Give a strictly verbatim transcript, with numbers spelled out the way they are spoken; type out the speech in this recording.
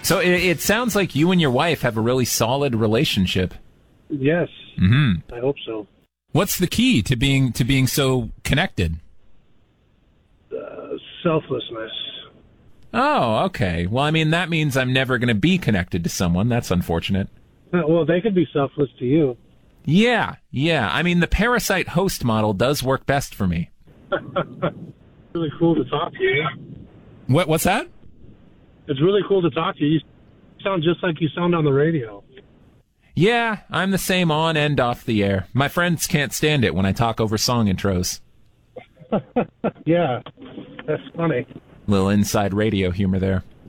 So it, it sounds like you and your wife have a really solid relationship. Yes. Mm-hmm. I hope so. What's the key to being to being so connected? Uh, selflessness. Oh, okay. Well, I mean, that means I'm never going to be connected to someone. That's unfortunate. Uh, Well, they could be selfless to you. Yeah, yeah. I mean, the parasite host model does work best for me. Really cool to talk to you. What? What's that? It's really cool to talk to you. You sound just like you sound on the radio. Yeah, I'm the same on and off the air. My friends can't stand it when I talk over song intros. Yeah, that's funny. Little inside radio humor there.